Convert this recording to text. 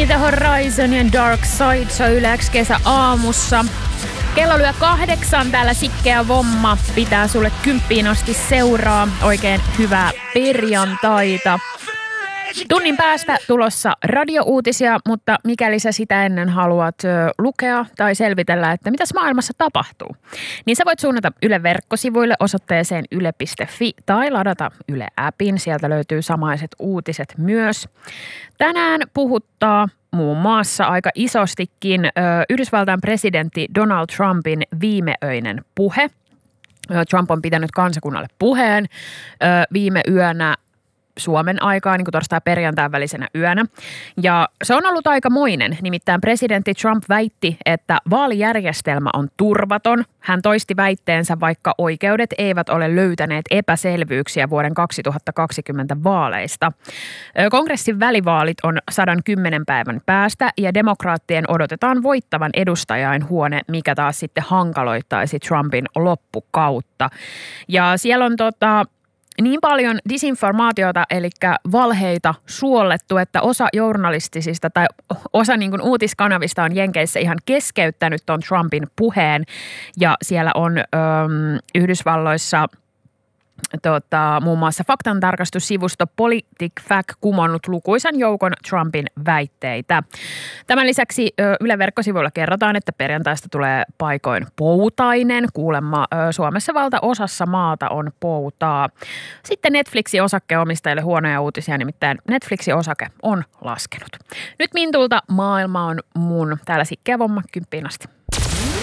Bring the Horizon ja Dark Side, se on Yle X kesä aamussa. Kello lyö 8, täällä Sikkeä Vomma pitää sulle 10 asti seuraa. Oikein hyvää perjantaita. Tunnin päästä tulossa radiouutisia, mutta mikäli sä sitä ennen haluat lukea tai selvitellä, että mitäs maailmassa tapahtuu, niin sä voit suunnata Yle verkkosivuille osoitteeseen yle.fi tai ladata Yle-appin. Sieltä löytyy samaiset uutiset myös. Tänään puhuttaa muun muassa aika isostikin Yhdysvaltain presidentti Donald Trumpin viimeöinen puhe. Trump on pitänyt kansakunnalle puheen viime yönä Suomen aikaa, niin kuin torstai-perjantain välisenä yönä. Ja se on ollut aikamoinen. Nimittäin presidentti Trump väitti, että vaalijärjestelmä on turvaton. Hän toisti väitteensä, vaikka oikeudet eivät ole löytäneet epäselvyyksiä vuoden 2020 vaaleista. Kongressin välivaalit on 110 päivän päästä ja demokraattien odotetaan voittavan edustajainhuone, mikä taas sitten hankaloittaisi Trumpin loppukautta. Ja siellä on niin paljon disinformaatiota, eli valheita suollettu, että osa journalistisista tai osa niin kuin uutiskanavista on Jenkeissä ihan keskeyttänyt ton Trumpin puheen. Ja siellä on Yhdysvalloissa muun muassa faktantarkastussivusto PolitiFact kumonnut lukuisan joukon Trumpin väitteitä. Tämän lisäksi Yle verkkosivuilla kerrotaan, että perjantaista tulee paikoin poutainen. Kuulemma Suomessa valtaosassa maata on poutaa. Sitten Netflixin osakkeenomistajille huonoja uutisia, nimittäin Netflixin osake on laskenut. Nyt Mintulta maailma on mun. Täällä Sikkeä Vomma 10 asti.